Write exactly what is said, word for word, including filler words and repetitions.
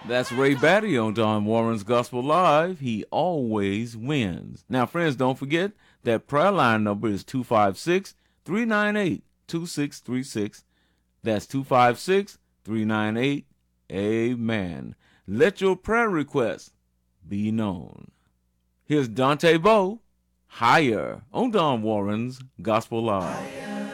That's Ray Batty on Don Warren's Gospel Live. He always wins. Now, friends, don't forget that prayer line number is two five six, three nine eight, two six three six. That's two five six, three nine eight, amen. Let your prayer requests be known. Here's Dante Bowe, Higher, on Don Warren's Gospel Live.